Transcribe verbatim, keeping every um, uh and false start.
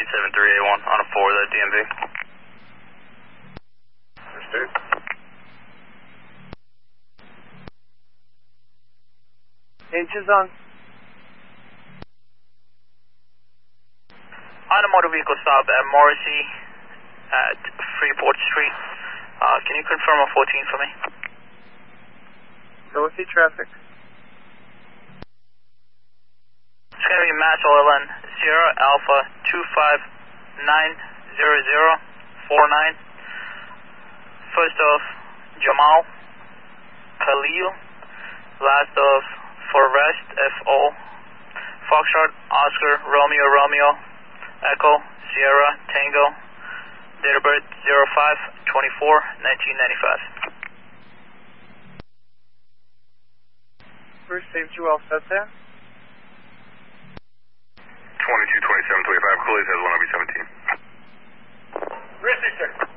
seven three eight one on a four, that D M V. Understood. H is on. On a motor vehicle stop at Morrissey at Freeport Street. Uh, can you confirm a fourteen for me? Go see traffic. It's going to be Mass O L N Sierra Alpha two five nine zero zero four nine. First of Jamal Khalil. Last of Forrest F O. Foxtrot Oscar Romeo Romeo Echo Sierra Tango. Date of birth zero five twenty-four nineteen ninety-five. First safety well set there. twenty-two, twenty-seven, twenty-five, Cooley's has one O B seventeen. Three six six.